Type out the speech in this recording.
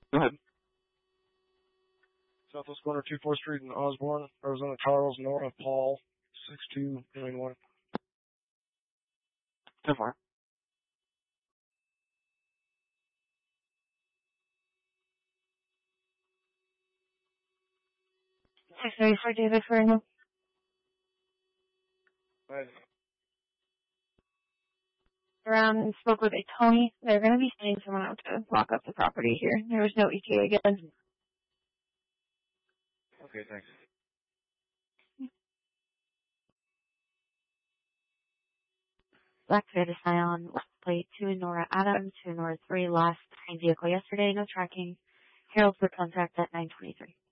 Go ahead. Southwest corner, 24th Street in Osborne, Arizona, Charles, Nora, Paul, 6291. 10-4. Sorry for David for no. Spoke with a Tony. They're going to be sending someone out to lock up the property here. There was no ETA again. Okay, thanks. Black Toyota Scion, plate 2 Nora Adams, 2 Nora 3, last same vehicle yesterday, no tracking. Harold for contact at 923.